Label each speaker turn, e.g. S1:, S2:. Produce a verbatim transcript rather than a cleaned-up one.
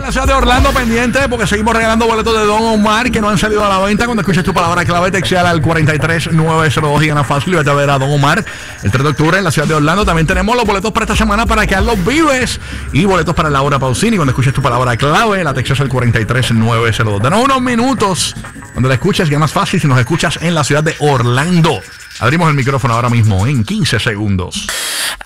S1: la ciudad de Orlando pendiente porque seguimos regalando boletos de Don Omar que no han salido a la venta. Cuando escuches tu palabra clave, texteala al cuatro tres nueve cero dos y gana fácil y vete a ver a Don Omar el tres de octubre en la ciudad de Orlando. También tenemos los boletos para esta semana para Carlos Vives y boletos para Laura Pausini. Cuando escuches tu palabra clave, la texteas al cuatro tres nueve cero dos. Danos unos minutos. Cuando la escuches, ya más fácil si nos escuchas en la ciudad de Orlando. Abrimos el micrófono ahora mismo en quince segundos.